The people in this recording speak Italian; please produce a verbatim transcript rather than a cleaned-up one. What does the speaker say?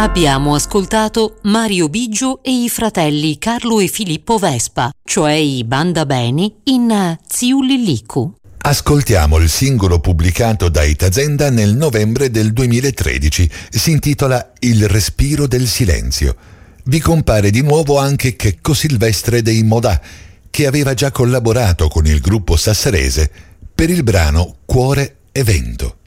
Abbiamo ascoltato Mario Biggio e i fratelli Carlo e Filippo Vespa, cioè i Banda Beni in Ziulilliku. Ascoltiamo il singolo pubblicato da Itazenda nel novembre del duemilatredici. Si intitola Il respiro del silenzio. Vi compare di nuovo anche Checco Silvestre dei Modà, che aveva già collaborato con il gruppo sassarese per il brano Cuore e Vento.